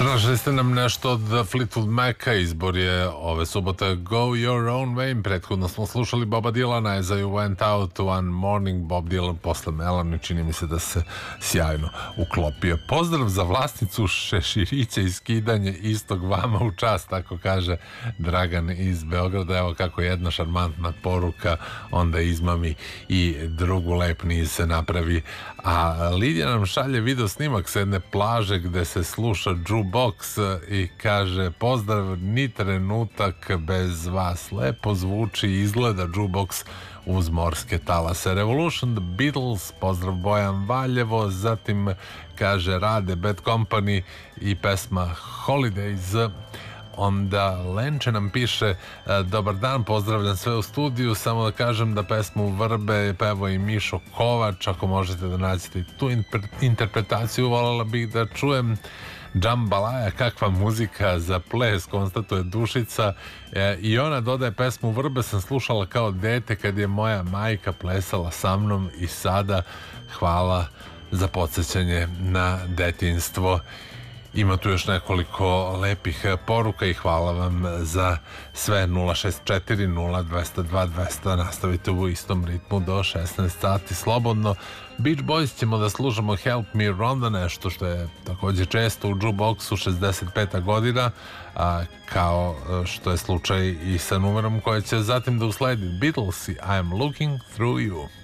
Tražili ste nam nešto od Fleetwood Maca, izbor je ove subote Go Your Own Way. Prethodno smo slušali Boba Dylana As I Went Out One Morning. Bob Dylan posle Melanie, čini mi se da se sjajno uklopio. Pozdrav za vlasnicu šeširića i skidanje istog vama u čast, tako kaže Dragan iz Beograda. Evo kako jedna šarmantna poruka onda izmami i drugu, lep niz se napravi. A Lidija nam šalje video snimak s jedne plaže gde se sluša jukebox i kaže: pozdrav, ni trenutak bez vas. Lepo zvuči i izgleda jukebox uz morske talase. Revolution, The Beatles, pozdrav Bojan Valjevo. Zatim kaže Rade, Bad Company i pesma Holidays. Onda Lenče nam piše: dobar dan, pozdravljam sve u studiju, samo da kažem da pesmu Vrbe pevao i Mišo Kovač, ako možete da nađete i tu interpretaciju, voljela bih da čujem. Džambalaja, kakva muzika za ples, konstatuje Dušica. I ona dodaje: pesmu Vrbe sam slušala kao dete kad je moja majka plesala sa mnom i sada. Hvala za podsjećanje na detinjstvo. Ima tu još nekoliko lepih poruka i hvala vam za sve. 064 0202 200. Nastavite u istom ritmu do 16 sati slobodno. Beach Boys ćemo da služamo Help Me Rhonda, nešto što je također često u jukeboxu. 65. godina, kao što je slučaj i sa numerom koje će zatim da usledi. Beatles i I'm Looking Through You.